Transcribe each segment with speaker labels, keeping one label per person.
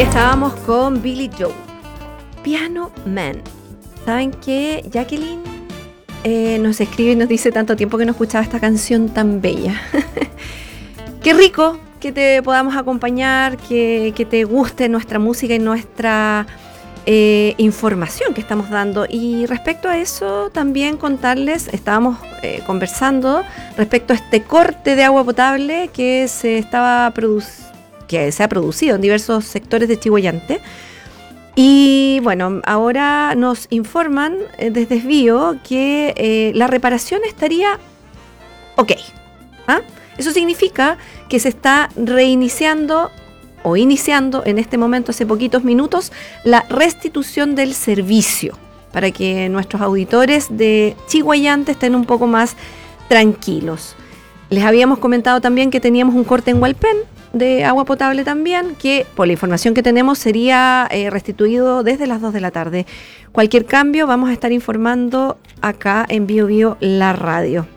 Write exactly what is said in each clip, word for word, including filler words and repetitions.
Speaker 1: Estábamos con Billy Joel, Piano Man. ¿Saben qué? Jacqueline eh, nos escribe y nos dice tanto tiempo que no escuchaba esta canción tan bella. Qué rico que te podamos acompañar, que, que te guste nuestra música y nuestra eh, información que estamos dando. Y respecto a eso, también contarles, estábamos eh, conversando respecto a este corte de agua potable que se estaba produciendo, que se ha producido en diversos sectores de Chillhuayante. Y bueno, ahora nos informan eh, desde Desvío que eh, la reparación estaría ok. ¿Ah? Eso significa que se está reiniciando o iniciando en este momento, hace poquitos minutos, la restitución del servicio para que nuestros auditores de Chillhuayante estén un poco más tranquilos. Les habíamos comentado también que teníamos un corte en Hualpén de agua potable también, que por la información que tenemos sería eh, restituido desde las dos de la tarde. Cualquier cambio vamos a estar informando acá en Bio Bio la radio.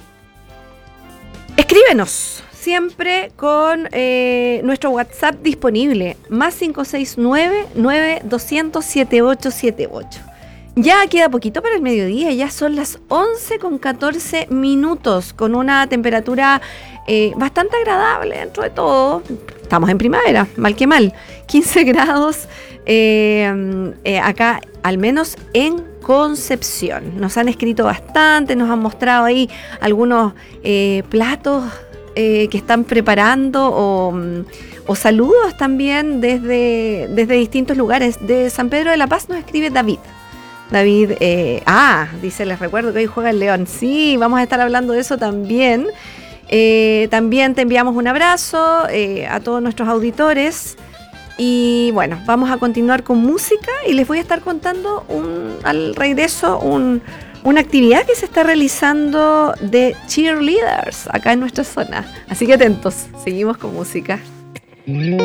Speaker 1: Escríbenos siempre con eh, nuestro WhatsApp disponible, más cinco seis nueve, nueve dos cero cero, siete ocho siete ocho. Ya queda poquito para el mediodía, ya son las once con catorce minutos, con una temperatura eh, bastante agradable dentro de todo. Estamos en primavera, mal que mal. quince grados eh, eh, acá, al menos en Concepción. Nos han escrito bastante, nos han mostrado ahí algunos eh, platos eh, que están preparando o, o saludos también desde, desde distintos lugares. De San Pedro de la Paz nos escribe David. David, eh, ah, dice, les recuerdo que hoy juega el León. Sí, vamos a estar hablando de eso también. Eh, también te enviamos un abrazo eh, a todos nuestros auditores. Y bueno, vamos a continuar con música y les voy a estar contando un, al regreso un, una actividad que se está realizando de cheerleaders acá en nuestra zona. Así que atentos, seguimos con música.